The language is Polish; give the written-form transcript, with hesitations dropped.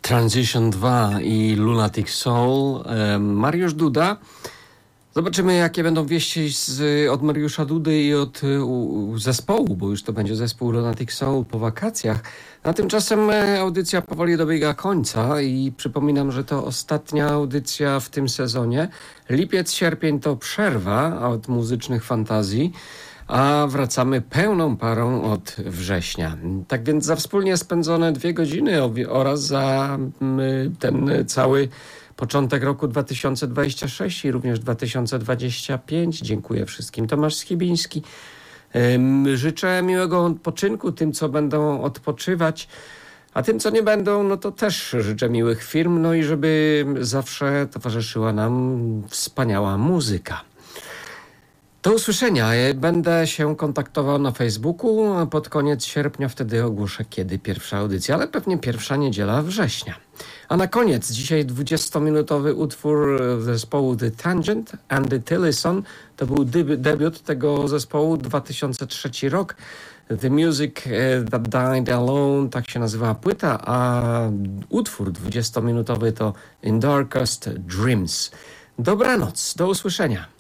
Transition 2 i Lunatic Soul. Mariusz Duda. Zobaczymy, jakie będą wieści od Mariusza Dudy i od zespołu, bo już to będzie zespół Lunatic Soul po wakacjach. A tymczasem audycja powoli dobiega końca i przypominam, że to ostatnia audycja w tym sezonie. Lipiec, sierpień to przerwa od muzycznych fantazji, a wracamy pełną parą od września. Tak więc za wspólnie spędzone 2 godziny oraz za ten cały początek roku 2026 i również 2025. Dziękuję wszystkim. Tomasz Skibiński. Życzę miłego odpoczynku tym, co będą odpoczywać, a tym, co nie będą, no to też życzę miłych firm, no i żeby zawsze towarzyszyła nam wspaniała muzyka. Do usłyszenia. Będę się kontaktował na Facebooku, a pod koniec sierpnia wtedy ogłoszę, kiedy pierwsza audycja, ale pewnie pierwsza niedziela września. A na koniec dzisiaj 20-minutowy utwór zespołu The Tangent and the Tillison. To był debiut tego zespołu, 2003 rok. The Music That Died Alone, tak się nazywała płyta, a utwór 20-minutowy to In Darkest Dreams. Dobranoc, do usłyszenia.